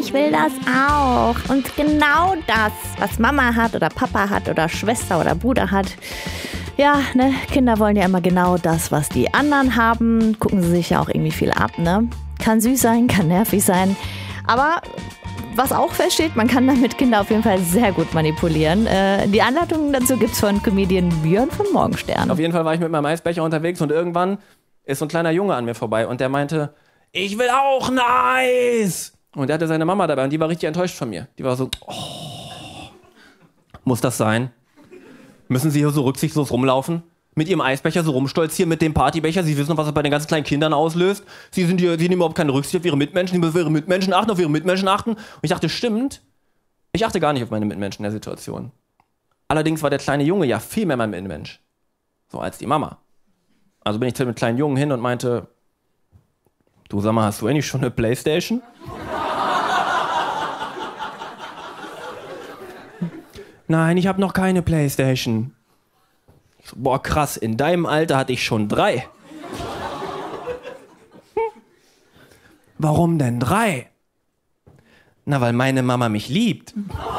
ich will das auch. Und genau das, was Mama hat oder Papa hat oder Schwester oder Bruder hat. Ja, ne, Kinder wollen ja immer genau das, was die anderen haben. Gucken sie sich ja auch irgendwie viel ab, ne? Kann süß sein, kann nervig sein. Aber was auch feststeht, man kann damit Kinder auf jeden Fall sehr gut manipulieren. Die Anleitungen dazu gibt's von Comedian Björn von Morgenstern. Auf jeden Fall war ich mit meinem Eisbecher unterwegs und irgendwann ist so ein kleiner Junge an mir vorbei und der meinte, ich will auch ein Eis. Und der hatte seine Mama dabei und die war richtig enttäuscht von mir. Die war so, muss das sein? Müssen Sie hier so rücksichtslos rumlaufen? Mit Ihrem Eisbecher so rumstolzieren, mit dem Partybecher? Sie wissen noch, was das bei den ganzen kleinen Kindern auslöst? Sie nehmen überhaupt keine Rücksicht auf Ihre Mitmenschen, Sie müssen auf Ihre Mitmenschen achten, Und ich dachte, stimmt, ich achte gar nicht auf meine Mitmenschen in der Situation. Allerdings war der kleine Junge ja viel mehr mein Mitmensch. So als die Mama. Also bin ich zu dem kleinen Jungen hin und meinte, du sag mal, hast du eigentlich schon eine Playstation? Nein, ich habe noch keine Playstation. Ich so, boah, krass, in deinem Alter hatte ich schon 3. Warum denn 3? Na, weil meine Mama mich liebt.